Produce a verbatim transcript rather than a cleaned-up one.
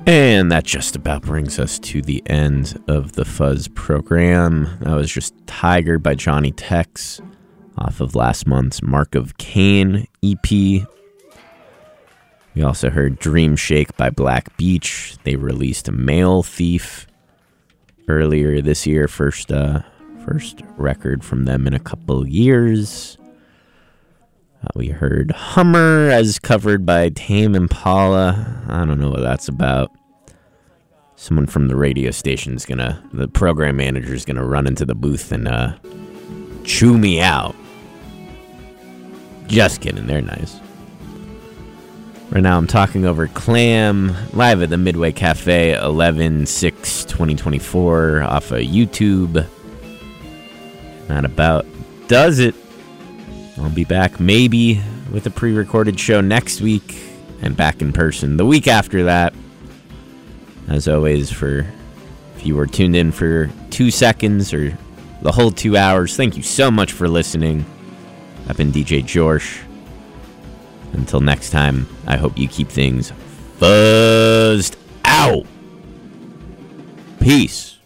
And that just about brings us to the end of the Fuzz program. That was just Tiger by Johnny Tex off of last month's Mark of Cain E P. We also heard Dream Shake by Black Beach. They released a Male Thief earlier this year. First, uh, first record from them in a couple years. Uh, we heard Hummer as covered by Tame Impala. I don't know what that's about. Someone from the radio station's gonna, the program manager's gonna run into the booth and uh, chew me out. Just kidding, they're nice. Right now I'm talking over Clam, live at the Midway Cafe, eleven six twenty twenty-four, off of YouTube. That about does it. I'll be back maybe with a pre-recorded show next week, and back in person the week after that. As always, for if you were tuned in for two seconds or the whole two hours, thank you so much for listening. I've been D J Jorsh. Until next time, I hope you keep things fuzzed out. Peace.